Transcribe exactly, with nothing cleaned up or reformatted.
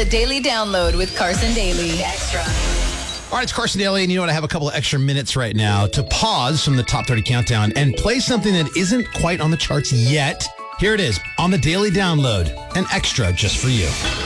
the Daily Download with Carson Daly. Extra. All right, it's Carson Daly, and you know what? I have a couple of extra minutes right now to pause from the Top thirty Countdown and play something that isn't quite on the charts yet. Here it is on the Daily Download, an extra just for you.